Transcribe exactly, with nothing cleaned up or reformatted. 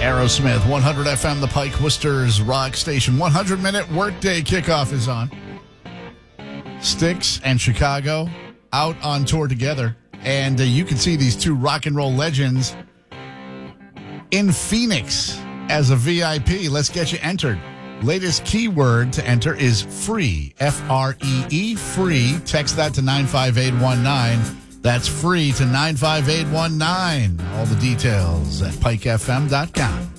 Aerosmith, one hundred F M, the Pike Worcester's rock station. one hundred minute workday kickoff is on. Styx and Chicago out on tour together. And uh, you can see these two rock and roll legends in Phoenix as a V I P. Let's get you entered. Latest keyword to enter is free. F R E E, free. Text that to nine five eight one nine. That's free to nine five eight one nine. All the details at pike f m dot com.